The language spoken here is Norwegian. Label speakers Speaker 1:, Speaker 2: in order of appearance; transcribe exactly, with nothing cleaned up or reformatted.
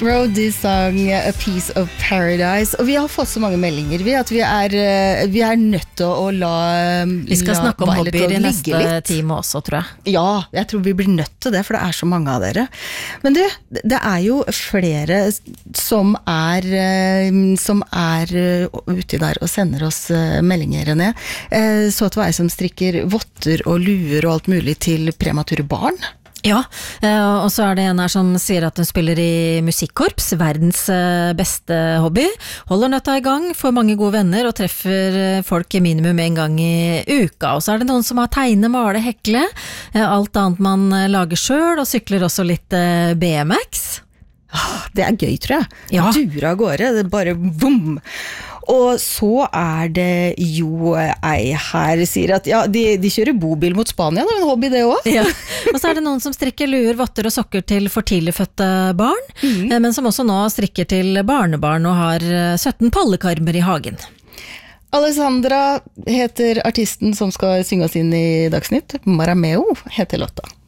Speaker 1: Brody sang A Piece of Paradise, og vi har fått så mange meldinger vi, at vi er, vi er nødt til å la
Speaker 2: Vi skal
Speaker 1: la
Speaker 2: snakke om
Speaker 1: Violet
Speaker 2: hobbyer i
Speaker 1: Road
Speaker 2: neste
Speaker 1: ligge litt.
Speaker 2: time også, tror jeg.
Speaker 1: Ja, jeg tror vi blir nødt til det, for det er så mange av dere. Men du, det er jo flere som er, som er ute der og sender oss meldinger, René. Så at det var jeg som strikker votter og luer og alt mulig til premature barn.
Speaker 2: Ja, og så er det en her som sier at hun spiller i musikkorps, verdens beste hobby, holder nøtta i gang, får mange gode venner og treffer folk minimum en gang i uka. Og så er det noen som har tegne, male, hekle, alt annet man lager selv, og sykler også litt B M X.
Speaker 1: Det er gøy, tror jeg.
Speaker 2: Ja.
Speaker 1: Dura av gårde, det er bare boom! Og så er det jo ei her sier at ja, de, de kjører bobil mot Spania, det er en hobby det også.
Speaker 2: Ja. Og så er det noen som strikker luer, votter og sokker til for tidlig fødte barn, mm. men som også nå strikker til barnebarn og har sytten pollekarmer i hagen.
Speaker 1: Alessandra heter artisten som skal synge oss inn i Dagsnytt. Marameo heter låta.